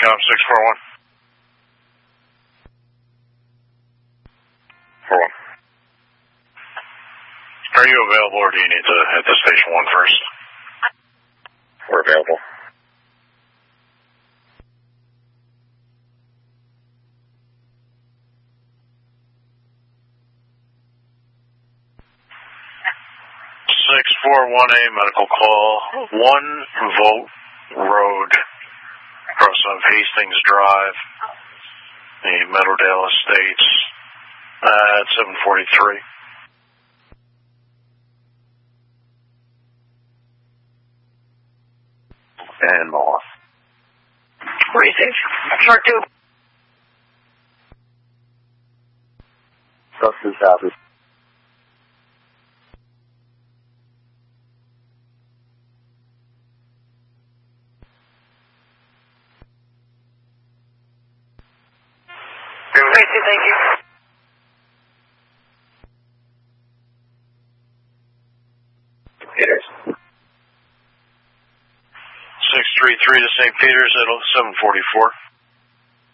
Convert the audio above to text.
Com 641. 41. Are you available, or do you need to hit the station 1 first? We're available. Six 4-1A medical call. 1 Vogt Road, across of Hastings Drive, the Meadowdale Estates, at 743. And Moss. Receive. Short 2. Substance copy. Receive, thank you. Peters. 633 to St. Peter's at 744.